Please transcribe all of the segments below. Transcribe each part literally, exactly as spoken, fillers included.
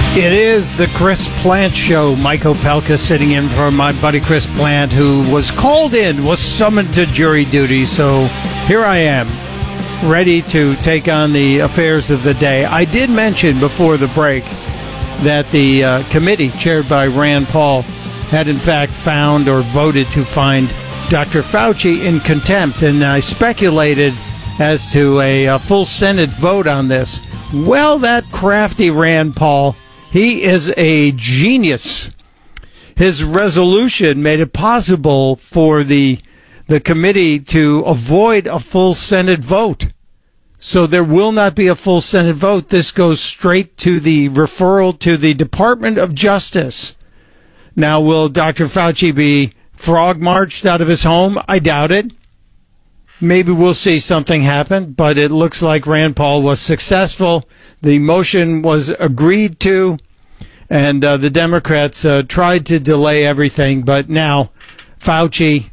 It is the Chris Plant Show. Mike Opelka sitting in for my buddy Chris Plant, who was called in, was summoned to jury duty. So here I am, ready to take on the affairs of the day. I did mention before the break that the uh, committee chaired by Rand Paul had in fact found or voted to find Doctor Fauci in contempt, and I speculated as to a, a full Senate vote on this. Well, that crafty Rand Paul, he is a genius. His resolution made it possible for the the committee to avoid a full Senate vote. So there will not be a full Senate vote. This goes straight to the referral to the Department of Justice. Now, will Doctor Fauci be frog marched out of his home? I doubt it. Maybe we'll see something happen, but it looks like Rand Paul was successful. The motion was agreed to, and uh, the Democrats uh, tried to delay everything, but now Fauci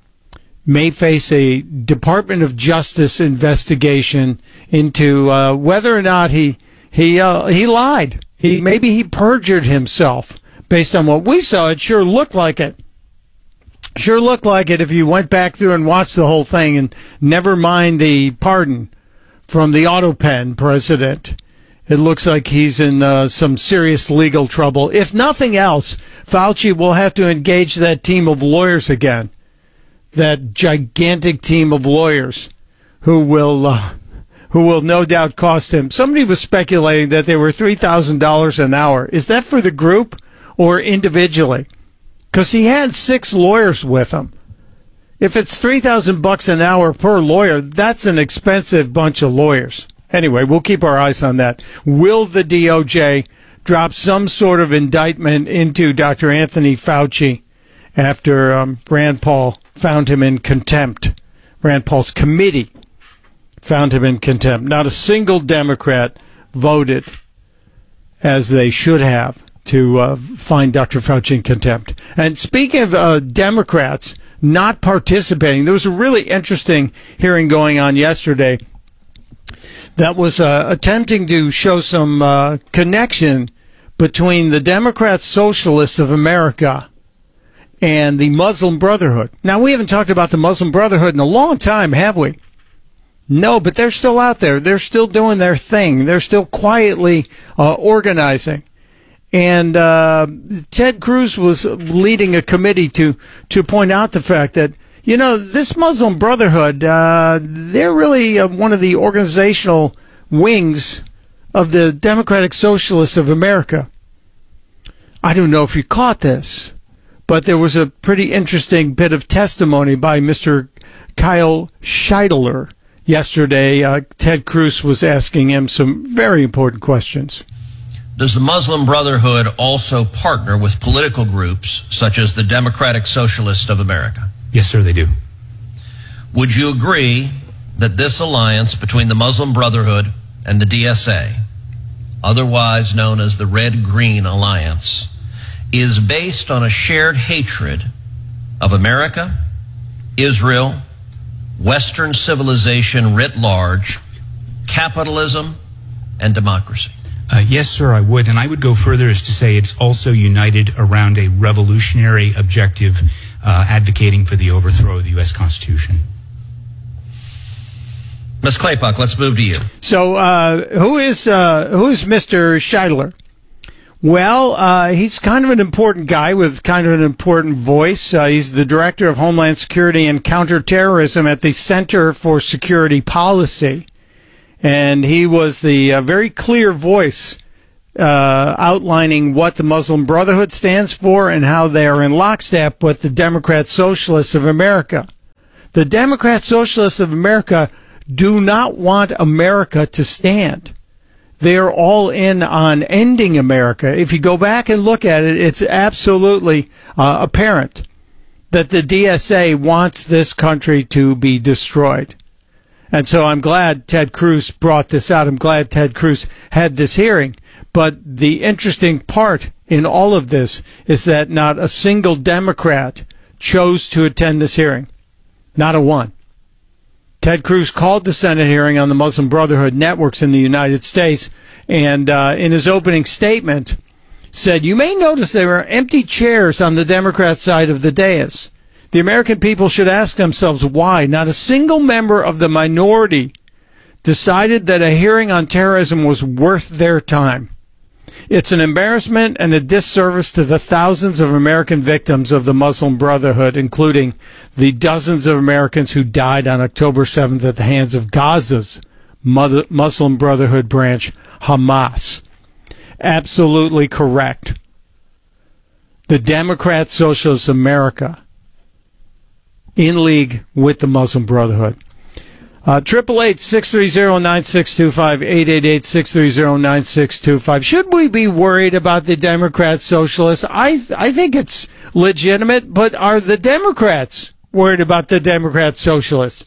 may face a Department of Justice investigation into uh, whether or not he he uh, he lied. He maybe he perjured himself. Based on what we saw, it sure looked like it. Sure looked like it if you went back through and watched the whole thing, and never mind the pardon from the AutoPen president. It looks like he's in uh, some serious legal trouble. If nothing else, Fauci will have to engage that team of lawyers again, that gigantic team of lawyers who will uh, who will no doubt cost him. Somebody was speculating that they were three thousand dollars an hour. Is that for the group or individually? Because he had six lawyers with him. If it's three thousand bucks an hour per lawyer, that's an expensive bunch of lawyers. Anyway, we'll keep our eyes on that. Will the D O J drop some sort of indictment into Doctor Anthony Fauci after um, Rand Paul found him in contempt? Rand Paul's committee found him in contempt. Not a single Democrat voted as they should have to uh, find Doctor Fauci in contempt. And speaking of uh, Democrats not participating, there was a really interesting hearing going on yesterday that was uh, attempting to show some uh, connection between the Democrat Socialists of America and the Muslim Brotherhood. Now, we haven't talked about the Muslim Brotherhood in a long time, have we? No, but they're still out there. They're still doing their thing. They're still quietly uh, organizing. And uh, Ted Cruz was leading a committee to, to point out the fact that, you know, this Muslim Brotherhood, uh, they're really uh, one of the organizational wings of the Democratic Socialists of America. I don't know if you caught this, but there was a pretty interesting bit of testimony by Mister Kyle Scheidler yesterday. Uh, Ted Cruz was asking him some very important questions. Does the Muslim Brotherhood also partner with political groups such as the Democratic Socialist of America? Yes, sir, they do. Would you agree that this alliance between the Muslim Brotherhood and the D S A, otherwise known as the Red-Green Alliance, is based on a shared hatred of America, Israel, Western civilization writ large, capitalism, and democracy? Uh, yes, sir, I would. And I would go further as to say it's also united around a revolutionary objective uh, advocating for the overthrow of the U S Constitution. Miz Claypock, let's move to you. So uh, who is uh, who is Mister Scheidler? Well, uh, he's kind of an important guy with kind of an important voice. Uh, he's the Director of Homeland Security and Counterterrorism at the Center for Security Policy. And he was the uh, very clear voice uh, outlining what the Muslim Brotherhood stands for and how they are in lockstep with the Democrat Socialists of America. The Democrat Socialists of America do not want America to stand. They're all in on ending America. If you go back and look at it, it's absolutely uh, apparent that the D S A wants this country to be destroyed. And so I'm glad Ted Cruz brought this out. I'm glad Ted Cruz had this hearing. But the interesting part in all of this is that not a single Democrat chose to attend this hearing. Not a one. Ted Cruz called the Senate hearing on the Muslim Brotherhood networks in the United States, and uh, in his opening statement said, "You may notice there are empty chairs on the Democrat side of the dais. The American people should ask themselves why not a single member of the minority decided that a hearing on terrorism was worth their time. It's an embarrassment and a disservice to the thousands of American victims of the Muslim Brotherhood, including the dozens of Americans who died on October seventh at the hands of Gaza's Muslim Brotherhood branch, Hamas." Absolutely correct. The Democrat Socialist America in league with the Muslim Brotherhood. Triple eight six three zero nine six two five eight eight eight six three zero nine six two five. Should we be worried about the Democrat Socialists? I I think it's legitimate, but are the Democrats worried about the Democrat Socialists?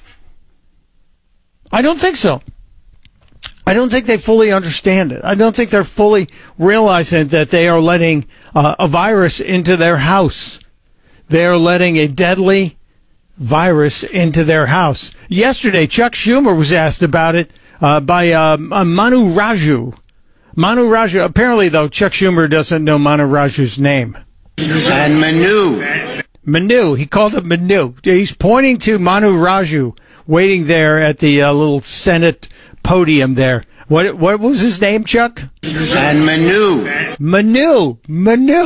I don't think so. I don't think they fully understand it. I don't think they're fully realizing that they are letting uh, a virus into their house. They are letting a deadly virus into their house. Yesterday, Chuck Schumer was asked about it uh, by uh, Manu Raju. Manu Raju, apparently, though, Chuck Schumer doesn't know Manu Raju's name. And Manu. Manu. He called him Manu. He's pointing to Manu Raju, waiting there at the uh, little Senate podium there. What what was his name, Chuck? And Manu. Manu. Manu.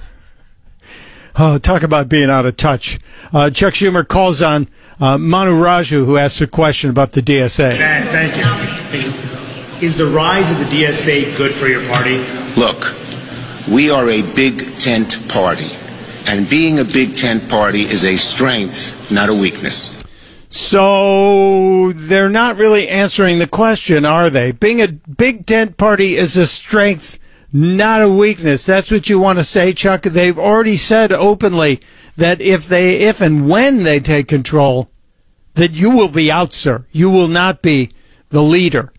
Oh, talk about being out of touch. Uh, Chuck Schumer calls on uh, Manu Raju, who asks a question about the D S A. Thank you. Is the rise of the D S A good for your party? Look, we are a big tent party, and being a big tent party is a strength, not a weakness. So they're not really answering the question, are they? Being a big tent party is a strength, not a weakness. That's what you want to say, Chuck? They've already said openly that if they, if and when they take control, that you will be out, sir. You will not be the leader,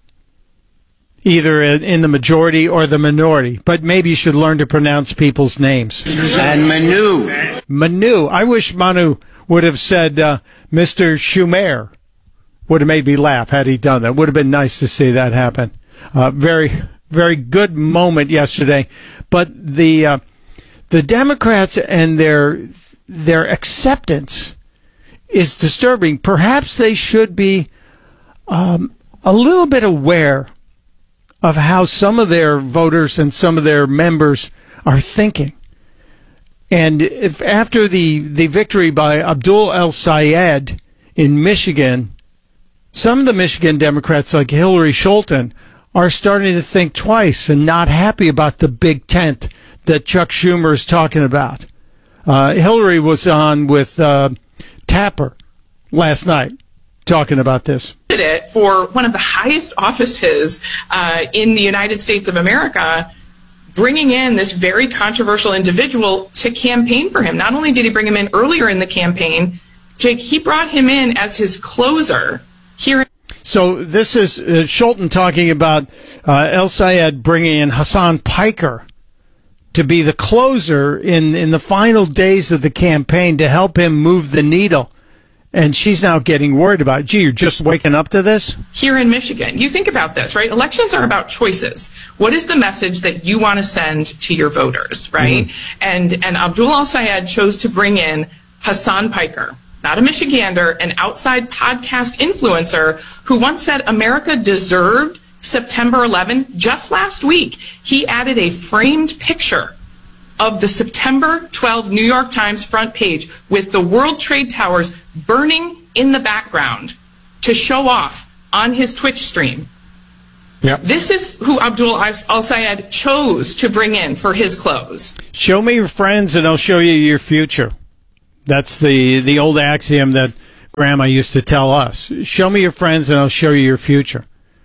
either in the majority or the minority. But maybe you should learn to pronounce people's names. And Manu. Manu. I wish Manu would have said uh, Mister Schumer. Would have made me laugh had he done that. Would have been nice to see that happen. Uh, very, very good moment yesterday. But the uh, the Democrats and their their acceptance is disturbing. Perhaps they should be um, a little bit aware of how some of their voters and some of their members are thinking. And if after the, the victory by Abdul El-Sayed in Michigan, some of the Michigan Democrats like Hillary Scholten are starting to think twice and not happy about the big tent that Chuck Schumer is talking about. Uh, Hillary was on with uh, Tapper last night talking about this. It for one of the highest offices uh, in the United States of America, bringing in this very controversial individual to campaign for him. Not only did he bring him in earlier in the campaign, Jake, he brought him in as his closer here. So this is uh, Scholten talking about uh, El-Sayed bringing in Hassan Piker to be the closer in, in the final days of the campaign to help him move the needle. And she's now getting worried about, gee, you're just waking up to this? Here in Michigan. You think about this, right? Elections are about choices. What is the message that you want to send to your voters, right? Mm-hmm. And and Abdul El-Sayed chose to bring in Hassan Piker, not a Michigander, an outside podcast influencer who once said America deserved September eleventh. Just last week, he added a framed picture of the September twelfth New York Times front page with the World Trade Towers burning in the background to show off on his Twitch stream. Yep. This is who Abdul El-Sayed chose to bring in for his close. Show me your friends and I'll show you your future. That's the, the old axiom that Grandma used to tell us. Show me your friends and I'll show you your future.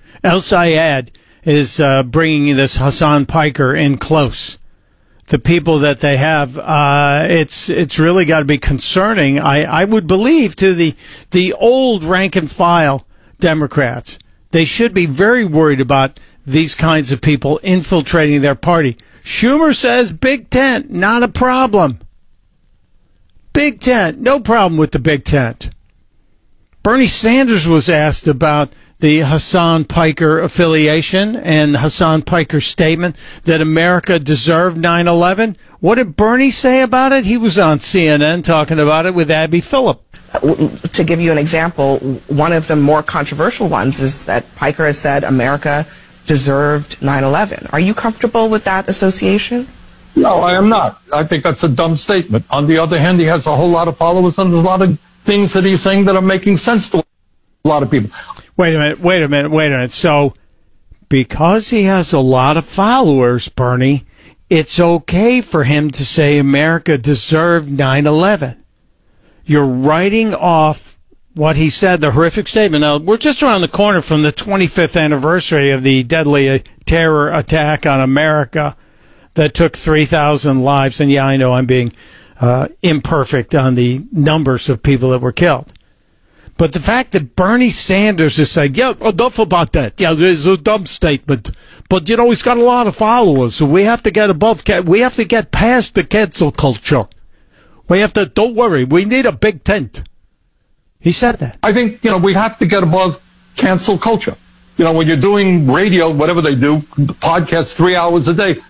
El-Sayed is uh, bringing this Hassan Piker in close. The people that they have, uh, it's it's really got to be concerning. I, I would believe to the the old rank and file Democrats, they should be very worried about these kinds of people infiltrating their party. Schumer says big tent, not a problem. Big tent, no problem with the big tent. Bernie Sanders was asked about the Hassan Piker affiliation and Hassan Piker's statement that America deserved nine eleven. What did Bernie say about it? He was on C N N talking about it with Abby Phillip. To give you an example, one of the more controversial ones is that Piker has said America deserved nine eleven. Are you comfortable with that association? No, I am not. I think that's a dumb statement. On the other hand, he has a whole lot of followers, and there's a lot of things that he's saying that are making sense to a lot of people. Wait a minute, wait a minute, wait a minute. So, because he has a lot of followers, Bernie, it's okay for him to say America deserved nine eleven. You're writing off what he said, the horrific statement. Now, we're just around the corner from the twenty-fifth anniversary of the deadly terror attack on America that took three thousand lives. And yeah, I know I'm being uh, imperfect on the numbers of people that were killed. But the fact that Bernie Sanders is saying, yeah, enough about that. Yeah, it's a dumb statement. But, you know, he's got a lot of followers, so we have to get above, we have to get past the cancel culture. We have to, don't worry, we need a big tent. He said that. I think, you know, we have to get above cancel culture. You know, when you're doing radio, whatever they do, podcasts three hours a day.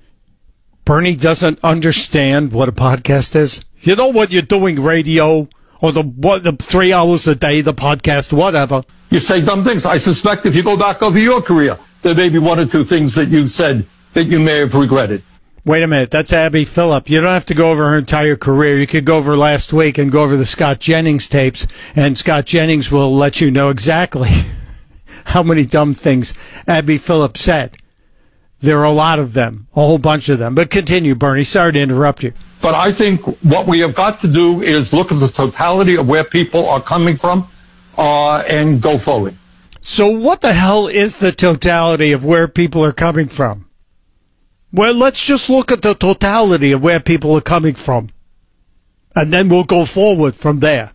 Bernie doesn't understand what a podcast is. You know, when you're doing radio or the what, the three hours a day, the podcast, whatever. You say dumb things. I suspect if you go back over your career, there may be one or two things that you said that you may have regretted. Wait a minute. That's Abby Phillip. You don't have to go over her entire career. You could go over last week and go over the Scott Jennings tapes, and Scott Jennings will let you know exactly how many dumb things Abby Phillip said. There are a lot of them, a whole bunch of them. But continue, Bernie. Sorry to interrupt you. But I think what we have got to do is look at the totality of where people are coming from uh, and go forward. So what the hell is the totality of where people are coming from? Well, let's just look at the totality of where people are coming from. And then we'll go forward from there.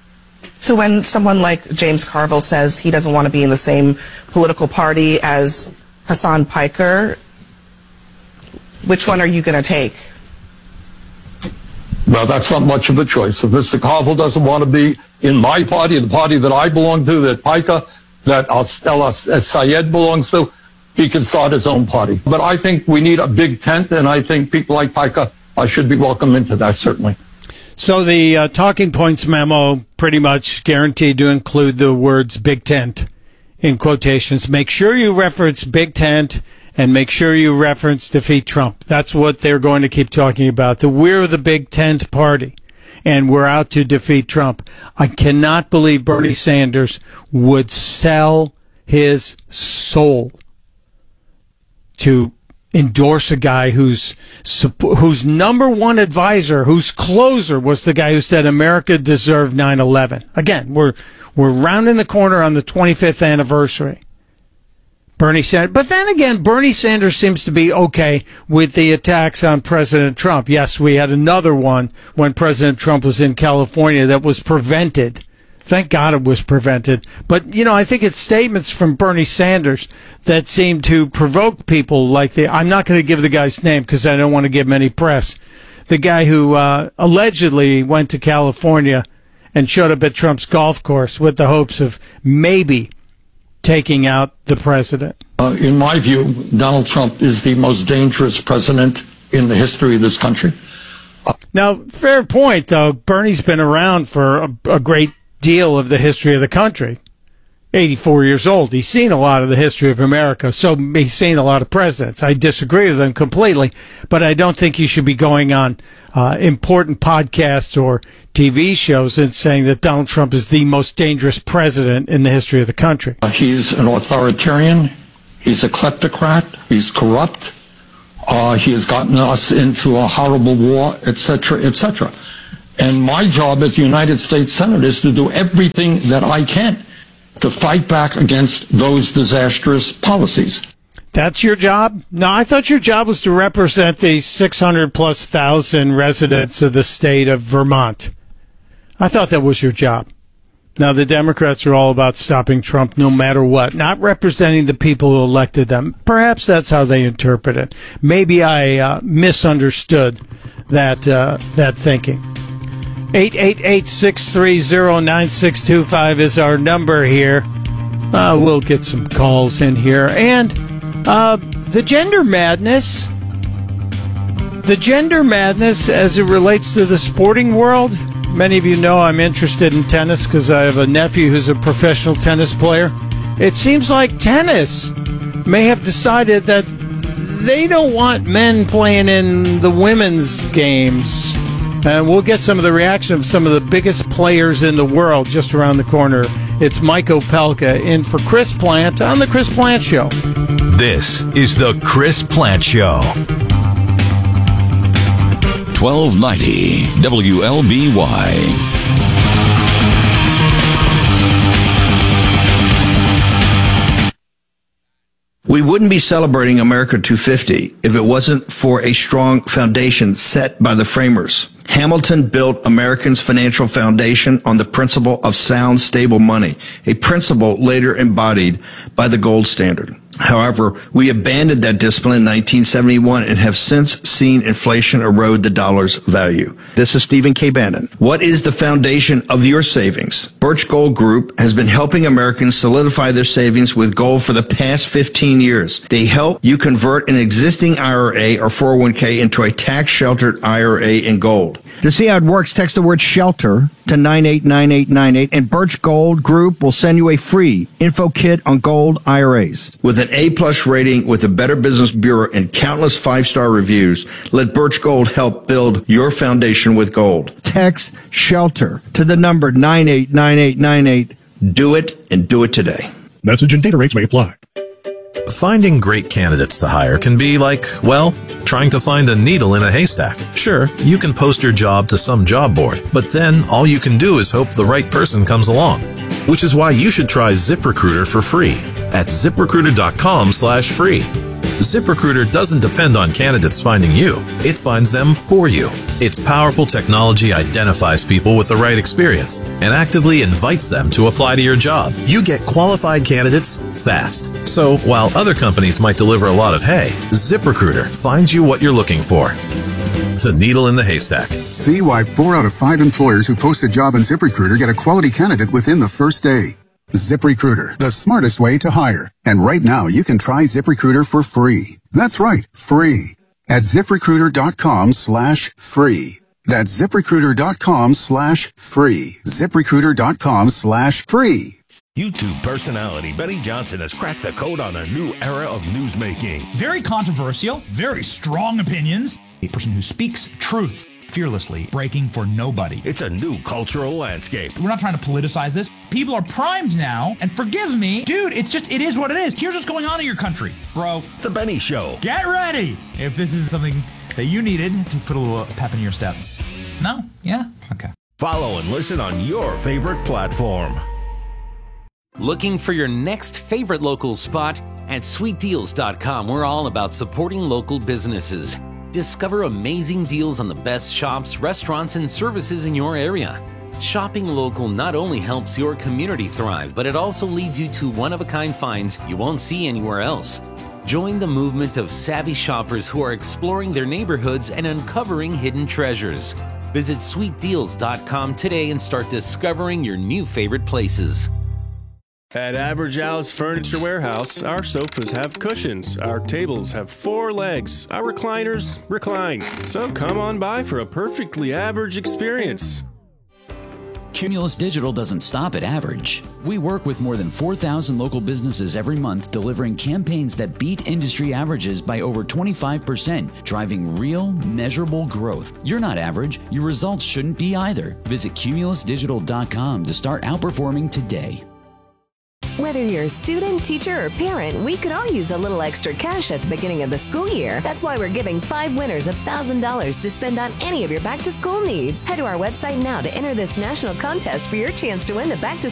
So when someone like James Carville says he doesn't want to be in the same political party as Hassan Piker, which one are you going to take? Well, that's not much of a choice. If Mister Carville doesn't want to be in my party, the party that I belong to, that Piker, that El Sayed belongs to, he can start his own party. But I think we need a big tent, and I think people like Piker uh, should be welcome into that, certainly. So the uh, Talking Points memo pretty much guaranteed to include the words big tent in quotations. Make sure you reference big tent and make sure you reference defeat Trump. That's what they're going to keep talking about. The we're the big tent party, and we're out to defeat Trump. I cannot believe Bernie Sanders would sell his soul to endorse a guy whose whose number one advisor, whose closer was the guy who said America deserved nine eleven. Again, we're we're rounding the corner on the twenty-fifth anniversary. Bernie Sanders. But then again, Bernie Sanders seems to be okay with the attacks on President Trump. Yes, we had another one when President Trump was in California that was prevented. Thank God it was prevented. But, you know, I think it's statements from Bernie Sanders that seem to provoke people like the, I'm not going to give the guy's name because I don't want to give him any press. The guy who uh, allegedly went to California and showed up at Trump's golf course with the hopes of maybe taking out the president. Uh, in my view, Donald Trump is the most dangerous president in the history of this country. Uh, now, fair point, though. Bernie's been around for a, a great deal of the history of the country. eighty-four years old. He's seen a lot of the history of America, so he's seen a lot of presidents. I disagree with him completely, but I don't think you should be going on uh, important podcasts or T V shows and saying that Donald Trump is the most dangerous president in the history of the country. Uh, he's an authoritarian. He's a kleptocrat. He's corrupt. Uh, he has gotten us into a horrible war, et cetera, et cetera. And my job as United States Senator is to do everything that I can to fight back against those disastrous policies. That's your job? No, I thought your job was to represent the six hundred plus thousand residents of the state of Vermont. I thought that was your job. Now, the Democrats are all about stopping Trump no matter what, not representing the people who elected them. Perhaps that's how they interpret it. Maybe I uh, misunderstood that uh, that thinking. eight eight eight, six three zero, nine six two five is our number here. Uh, we'll get some calls in here. And uh, the gender madness, the gender madness as it relates to the sporting world. Many of you know I'm interested in tennis because I have a nephew who's a professional tennis player. It seems like tennis may have decided that they don't want men playing in the women's games. And we'll get some of the reaction of some of the biggest players in the world just around the corner. It's Mike Opelka in for Chris Plant on The Chris Plant Show. This is The Chris Plant Show. twelve ninety W L B Y. We wouldn't be celebrating America two fifty if it wasn't for a strong foundation set by the framers. Hamilton built Americans' financial foundation on the principle of sound, stable money, a principle later embodied by the gold standard. However, we abandoned that discipline in nineteen seventy-one and have since seen inflation erode the dollar's value. This is Stephen K. Bannon. What is the foundation of your savings? Birch Gold Group has been helping Americans solidify their savings with gold for the past fifteen years. They help you convert an existing I R A or four oh one k into a tax-sheltered I R A in gold. To see how it works, text the word SHELTER to nine eight nine eight nine eight, and Birch Gold Group will send you a free info kit on gold I R As. With an A-plus rating with the Better Business Bureau and countless five-star reviews, let Birch Gold help build your foundation with gold. Text SHELTER to the number nine eight nine eight nine eight. Do it, and do it today. Message and data rates may apply. Finding great candidates to hire can be like, well, trying to find a needle in a haystack. Sure, you can post your job to some job board, but then all you can do is hope the right person comes along. Which is why you should try ZipRecruiter for free at ZipRecruiter.com slash free. ZipRecruiter doesn't depend on candidates finding you. It finds them for you. Its powerful technology identifies people with the right experience and actively invites them to apply to your job. You get qualified candidates fast. So while other companies might deliver a lot of hay, ZipRecruiter finds you what you're looking for. The needle in the haystack. See why four out of five employers who post a job on ZipRecruiter get a quality candidate within the first day. ZipRecruiter, the smartest way to hire. And right now, you can try ZipRecruiter for free. That's right, free. At ZipRecruiter.com slash free. That's ZipRecruiter.com slash free. ZipRecruiter.com slash free. YouTube personality Benny Johnson has cracked the code on a new era of newsmaking. Very controversial, very strong opinions. A person who speaks truth fearlessly, breaking for nobody. It's a new cultural landscape. We're not trying to politicize this. People are primed now, and forgive me, dude, it's just, it is what it is. Here's what's going on in your country, bro. The Benny Show. Get ready if this is something that you needed to put a little pep in your step. No? Yeah? Okay. Follow and listen on your favorite platform. Looking for your next favorite local spot? At sweet deals dot com, we're all about supporting local businesses. Discover amazing deals on the best shops, restaurants, and services in your area. Shopping local not only helps your community thrive, but it also leads you to one-of-a-kind finds you won't see anywhere else. Join the movement of savvy shoppers who are exploring their neighborhoods and uncovering hidden treasures. Visit sweet deals dot com today and start discovering your new favorite places. At Average Al's Furniture Warehouse, our sofas have cushions, our tables have four legs, our recliners recline. So come on by for a perfectly average experience. Cumulus Digital doesn't stop at average. We work with more than four thousand local businesses every month, delivering campaigns that beat industry averages by over twenty-five percent, driving real, measurable growth. You're not average. Your results shouldn't be either. Visit Cumulus Digital dot com to start outperforming today. Whether you're a student, teacher, or parent, we could all use a little extra cash at the beginning of the school year. That's why we're giving five winners one thousand dollars to spend on any of your back-to-school needs. Head to our website now to enter this national contest for your chance to win the back-to